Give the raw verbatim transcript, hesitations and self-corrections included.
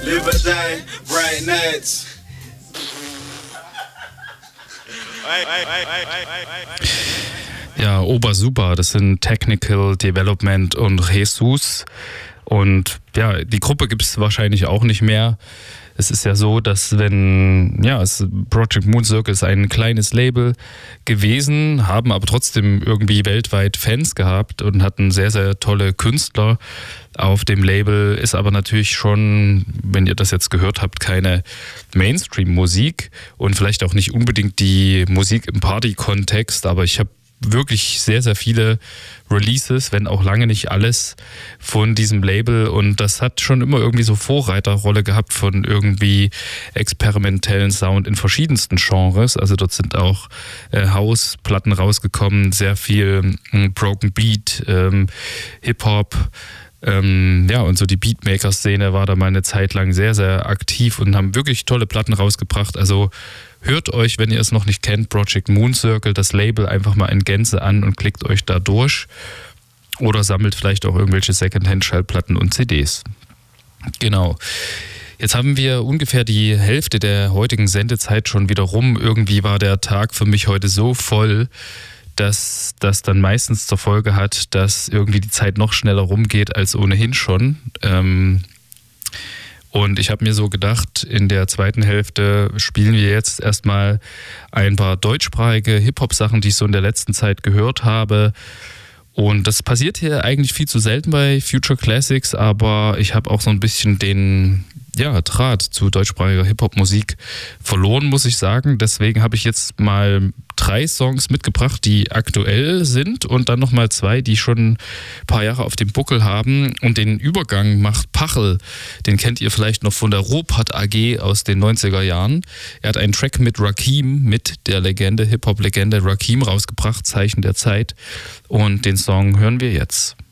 Liberty, bright nights. Ja, Obersuper, das sind Technical Development und Jesus. Und ja, die Gruppe gibt es wahrscheinlich auch nicht mehr. Es ist ja so, dass wenn, ja, es, Project Moon Circle ist ein kleines Label gewesen, haben aber trotzdem irgendwie weltweit Fans gehabt und hatten sehr, sehr tolle Künstler auf dem Label. Ist aber natürlich schon, wenn ihr das jetzt gehört habt, keine Mainstream-Musik und vielleicht auch nicht unbedingt die Musik im Party-Kontext, aber ich habe wirklich sehr, sehr viele Releases, wenn auch lange nicht alles von diesem Label, und das hat schon immer irgendwie so Vorreiterrolle gehabt von irgendwie experimentellen Sound in verschiedensten Genres. Also dort sind auch äh, House-Platten rausgekommen, sehr viel äh, Broken Beat, ähm, Hip-Hop. Ähm, ja, und so die Beatmaker-Szene war da mal eine Zeit lang sehr, sehr aktiv und haben wirklich tolle Platten rausgebracht. Also hört euch, wenn ihr es noch nicht kennt, Project Moon Circle, das Label einfach mal in Gänze an und klickt euch da durch. Oder sammelt vielleicht auch irgendwelche Secondhand-Schallplatten und C Ds. Genau. Jetzt haben wir ungefähr die Hälfte der heutigen Sendezeit schon wieder rum. Irgendwie war der Tag für mich heute so voll, dass das dann meistens zur Folge hat, dass irgendwie die Zeit noch schneller rumgeht als ohnehin schon. Ähm, und ich habe mir so gedacht, in der zweiten Hälfte spielen wir jetzt erstmal ein paar deutschsprachige Hip-Hop-Sachen, die ich so in der letzten Zeit gehört habe. Und das passiert hier eigentlich viel zu selten bei Future Classics, aber ich habe auch so ein bisschen den ja, Draht zu deutschsprachiger Hip-Hop-Musik verloren, muss ich sagen. Deswegen habe ich jetzt mal drei Songs mitgebracht, die aktuell sind und dann nochmal zwei, die schon ein paar Jahre auf dem Buckel haben. Und den Übergang macht Pachel. Den kennt ihr vielleicht noch von der Ropat A G aus den neunziger Jahren. Er hat einen Track mit Rakim, mit der Legende, Hip-Hop-Legende Rakim rausgebracht, Zeichen der Zeit. Und den Song hören wir jetzt.